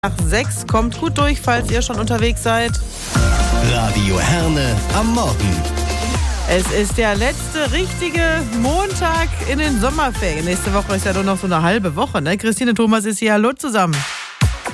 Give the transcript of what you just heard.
Nach 6 kommt gut durch, falls ihr schon unterwegs seid. Radio Herne am Morgen. Es ist der letzte richtige Montag in den Sommerferien. Nächste Woche ist ja nur noch so eine halbe Woche, ne? Christine Thomas ist hier. Hallo zusammen.